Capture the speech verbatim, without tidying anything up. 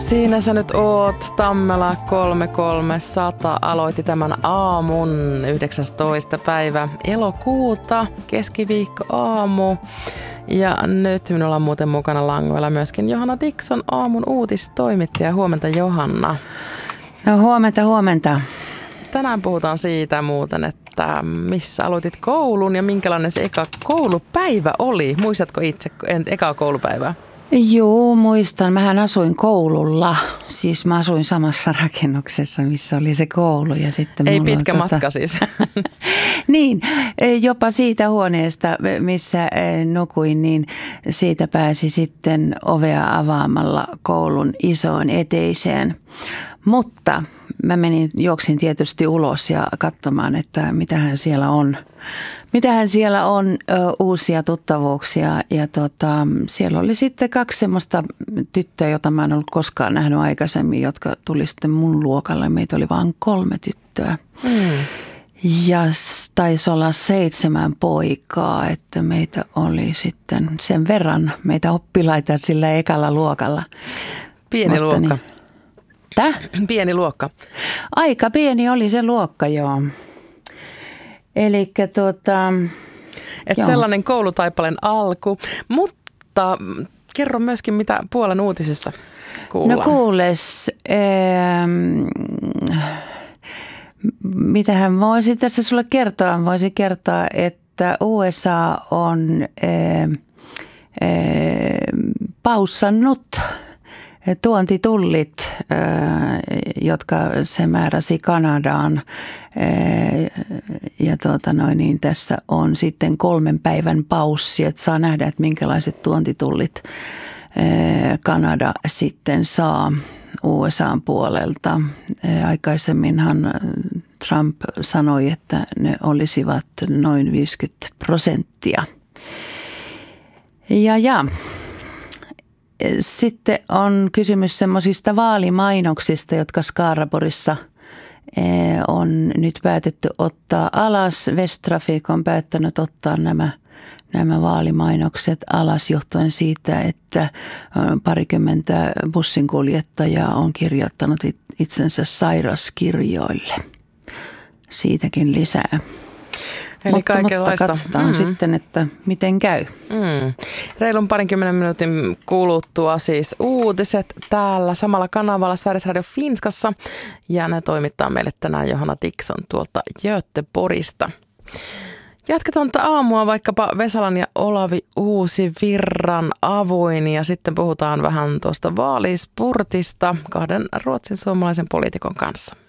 Siinä sä nyt oot, Tammela kolme kolmesataa aloitti tämän aamun yhdeksästoista päivä elokuuta, keskiviikko aamu. Ja nyt minulla on muuten mukana langoilla myöskin Johanna Dickson, aamun uutistoimittaja. Huomenta Johanna. No huomenta, huomenta. Tänään puhutaan siitä muuten, että missä aloitit koulun ja minkälainen se eka koulupäivä oli. Muistatko itse ekaa koulupäivää? Joo, muistan. Mähän asuin koululla. Siis mä asuin samassa rakennuksessa, missä oli se koulu. Ja sitten Ei mulla pitkä on, matka tota... siis. Niin, jopa siitä huoneesta, missä nukuin, niin siitä pääsi sitten ovea avaamalla koulun isoon eteiseen. Mutta mä menin, juoksin tietysti ulos ja katsomaan, että mitähän siellä on. Mitähän siellä on ö, uusia tuttavuuksia ja tota, siellä oli sitten kaksi semmoista tyttöä, jota mä en ollut koskaan nähnyt aikaisemmin, jotka tuli sitten mun luokalle. Meitä oli vain kolme tyttöä. Mm. Ja taisi olla seitsemän poikaa, että meitä oli sitten sen verran meitä oppilaita sillä ekalla luokalla. Pieni Mutta luokka. Niin, Täh? Pieni luokka. Aika pieni oli se luokka, joo. Elikkä tuota... Että sellainen koulutaipaleen alku, mutta kerro myöskin, mitä Puolan uutisissa kuullaan. No kuules, ähm, mitähän voisi tässä sulle kertoa? Voisi kertoa, että U S A on äh, äh, paussannut tuontitullit, jotka se määräsi Kanadaan, ja tuota noin, niin tässä on sitten kolmen päivän paussi, että saa nähdä, että minkälaiset tuontitullit Kanada sitten saa U S A:n puolelta. Aikaisemminhan Trump sanoi, että ne olisivat noin viisikymmentä prosenttia. Ja ja. Sitten on kysymys semmoisista vaalimainoksista, jotka Skaraborissa on nyt päätetty ottaa alas. Västtrafik on päättänyt ottaa nämä, nämä vaalimainokset alas johtuen siitä, että parikymmentä bussinkuljettajaa on kirjoittanut itsensä sairaskirjoille. Siitäkin lisää. Eli mutta, kaikenlaista. Mutta katsotaan mm. sitten, että miten käy. Mm. Reilun parinkymmenen minuutin kuluttua siis uutiset täällä samalla kanavalla Sveriges Radio Finskassa. Ja ne toimittaa meille tänään Johanna Dickson tuolta Göteborgista. Jatketaan tätä aamua vaikkapa Vesalan ja Olavi Uusivirran avuin ja sitten puhutaan vähän tuosta vaalispurtista kahden ruotsin suomalaisen poliitikon kanssa.